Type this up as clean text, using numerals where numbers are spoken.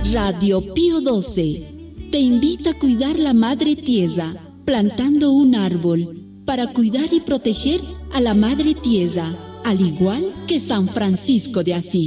Radio Pío XII te invita a cuidar la madre tierra, plantando un árbol para cuidar y proteger a la madre tierra, al igual que San Francisco de Asís.